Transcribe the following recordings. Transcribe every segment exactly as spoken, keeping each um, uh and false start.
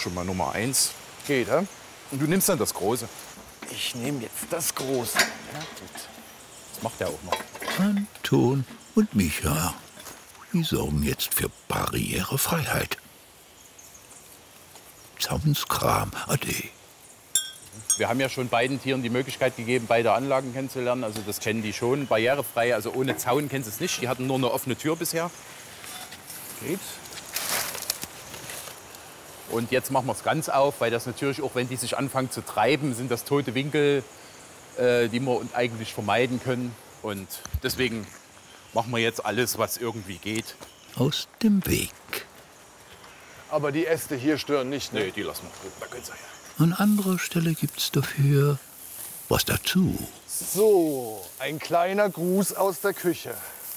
schon mal Nummer eins. Geht, hä? Und du nimmst dann das Große. Ich nehme jetzt das Große. Ja, gut. Das macht er auch noch. Anton und Micha, die sorgen jetzt für Barrierefreiheit. Zaunskram, ade. Wir haben ja schon beiden Tieren die Möglichkeit gegeben, beide Anlagen kennenzulernen. Also das kennen die schon. Barrierefrei, also ohne Zaun kennen sie es nicht. Die hatten nur eine offene Tür bisher. Geht. Und jetzt machen wir es ganz auf, weil das natürlich auch, wenn die sich anfangen zu treiben, sind das tote Winkel, äh, die wir eigentlich vermeiden können. Und deswegen machen wir jetzt alles, was irgendwie geht. Aus dem Weg. Aber die Äste hier stören nicht, ne? Nee, die lassen wir drüben. Da können sie her. An anderer Stelle gibt's dafür was dazu. So, ein kleiner Gruß aus der Küche.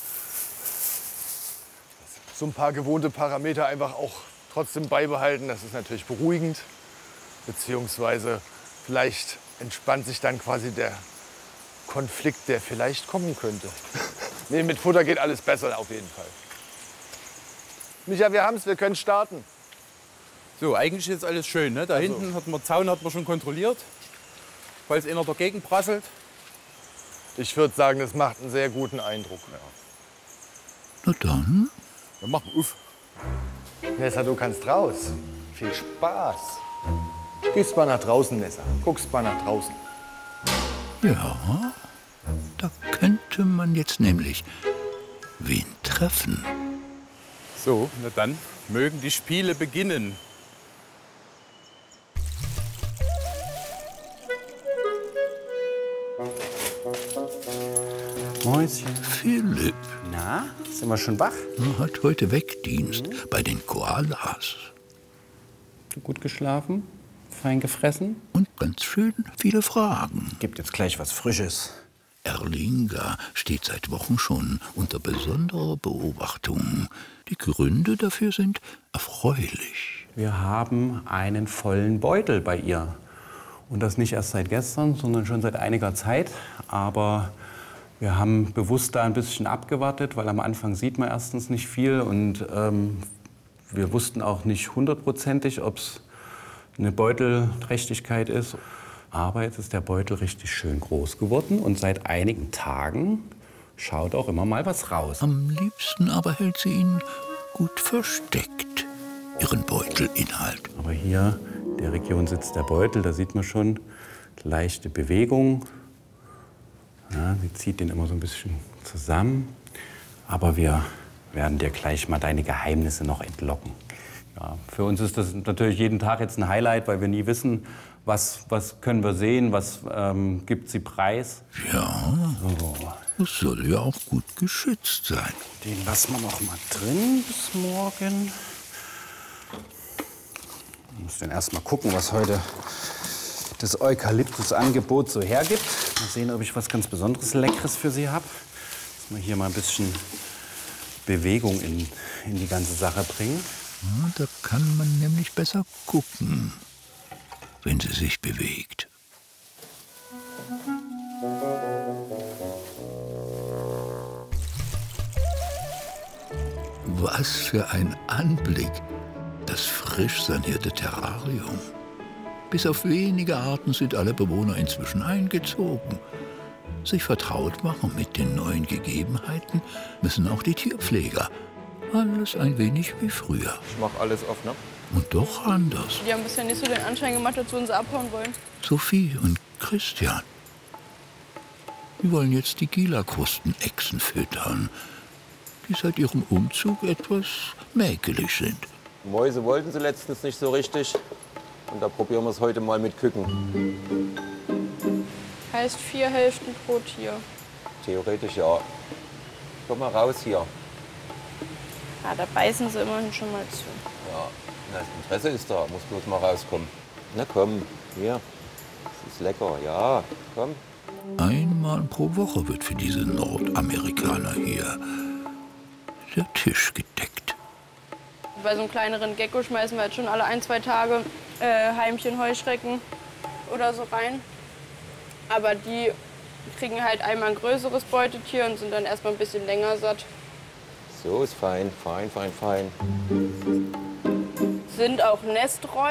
So ein paar gewohnte Parameter einfach auch trotzdem beibehalten, das ist natürlich beruhigend. Beziehungsweise vielleicht entspannt sich dann quasi der Konflikt, der vielleicht kommen könnte. Nee, mit Futter geht alles besser auf jeden Fall. Micha, wir haben's, wir können starten. So, eigentlich ist jetzt alles schön. Ne? Da Also. hinten hat man Zaun hat man schon kontrolliert, falls einer dagegen prasselt. Ich würde sagen, das macht einen sehr guten Eindruck. Ja. Na dann, Wir machen uff. Nessa, du kannst raus. Viel Spaß. Gehst mal nach draußen, Nessa. Guckst mal nach draußen. ja, da könnte man jetzt nämlich wen treffen. So, na dann mögen die Spiele beginnen. Mäuschen. Philipp Na, sind wir schon wach? hat heute Wegdienst bei den Koalas. Gut geschlafen? Fein gefressen? Und ganz schön viele Fragen. Gibt jetzt gleich was Frisches. Erlinga steht seit Wochen schon unter besonderer Beobachtung. Die Gründe dafür sind erfreulich. Wir haben einen vollen Beutel bei ihr. Und das nicht erst seit gestern, sondern schon seit einiger Zeit. Aber wir haben bewusst da ein bisschen abgewartet, weil am Anfang sieht man erstens nicht viel. Und ähm, wir wussten auch nicht hundertprozentig, ob es eine Beutelträchtigkeit ist. Aber jetzt ist der Beutel richtig schön groß geworden. Und seit einigen Tagen schaut auch immer mal was raus. Am liebsten aber hält sie ihn gut versteckt, ihren Beutelinhalt. Aber hier in der Region sitzt der Beutel, da sieht man schon leichte Bewegung. Ja, sie zieht den immer so ein bisschen zusammen. Aber wir werden dir gleich mal deine Geheimnisse noch entlocken. Ja, für uns ist das natürlich jeden Tag jetzt ein Highlight, weil wir nie wissen, was, was können wir sehen, was ähm, gibt sie preis. Ja, So, das soll ja auch gut geschützt sein. den lassen wir noch mal drin bis morgen. Ich muss dann erst mal gucken, was heute das Eukalyptus-Angebot so hergibt. Mal sehen, ob ich was ganz Besonderes, Leckeres für Sie habe. Dass wir hier mal ein bisschen Bewegung in, in die ganze Sache bringen. Ja, da kann man nämlich besser gucken, wenn sie sich bewegt. Was für ein Anblick, das frisch sanierte Terrarium. Bis auf wenige Arten sind alle Bewohner inzwischen eingezogen. Sich vertraut machen mit den neuen Gegebenheiten müssen auch die Tierpfleger. Alles ein wenig wie früher. Ich mach alles auf, ne? Und doch anders. Die haben bisher nicht so den Anschein gemacht, als würden sie abhauen wollen. Sophie und Christian. Die wollen jetzt die Gila-Krustenechsen füttern, die seit ihrem Umzug etwas mäkelig sind. Mäuse wollten sie letztens nicht so richtig. Und da probieren wir es heute mal mit Küken. Heißt vier Hälften pro Tier. Theoretisch ja. Komm mal raus hier. Ja, da beißen sie immerhin schon mal zu. Ja, na, das Interesse ist da. Muss bloß mal rauskommen. Na komm, hier. Das ist lecker, ja. Komm. Einmal pro Woche wird für diese Nordamerikaner hier der Tisch gedeckt. Bei so einem kleineren Gecko schmeißen wir halt schon alle ein, zwei Tage äh, Heimchen Heuschrecken oder so rein. Aber die kriegen halt einmal ein größeres Beutetier und sind dann erstmal ein bisschen länger satt. So ist fein, fein, fein, fein. Sind auch Nesträume.